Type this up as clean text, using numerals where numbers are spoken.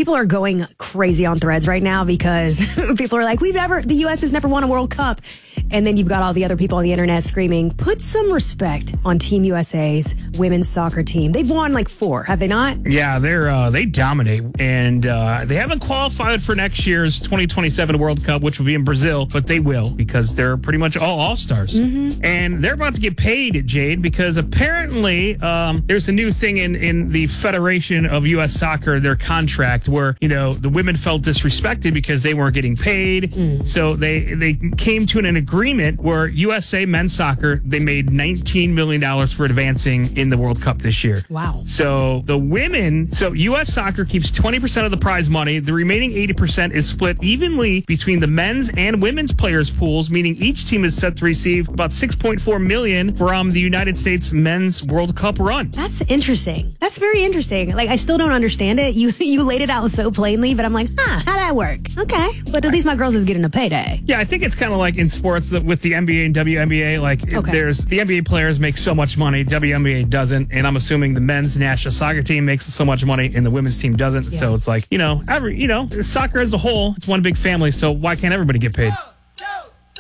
People are going crazy on Threads right now because people are like, the U.S. has never won a World Cup. And then you've got all the other people on the internet screaming, put some respect on Team USA's women's soccer team. They've won like 4, have they not? Yeah, they dominate. And they haven't qualified for next year's 2027 World Cup, which will be in Brazil, but they will because they're pretty much all All-Stars. Mm-hmm. And they're about to get paid, Jade, because apparently there's a new thing in the Federation of U.S. Soccer, their contract, where, the women felt disrespected because they weren't getting paid. So they came to an agreement where USA men's soccer, they made $19 million for advancing in the World Cup this year. Wow. So U.S. soccer keeps 20% of the prize money. The remaining 80% is split evenly between the men's and women's players pools, meaning each team is set to receive about $6.4 million from the United States men's World Cup run. That's interesting. That's very interesting. Like, I still don't understand it. You laid it out so plainly, but I'm like, how'd that work? Okay. But at least my girls is getting a payday. Yeah, I think it's kind of like in sports that with the NBA and WNBA, there's the NBA players make so much money, WNBA doesn't, and I'm assuming the men's national soccer team makes so much money and the women's team doesn't. Yeah. So it's like, soccer as a whole, it's one big family, so why can't everybody get paid?